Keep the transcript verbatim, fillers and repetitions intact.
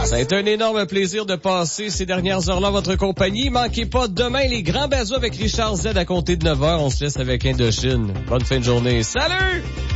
Ça a été un énorme plaisir de passer ces dernières heures-là en votre compagnie. Manquez pas demain les grands bazos avec Richard Z à compter de neuf heures. On se laisse avec Indochine. Bonne fin de journée. Salut!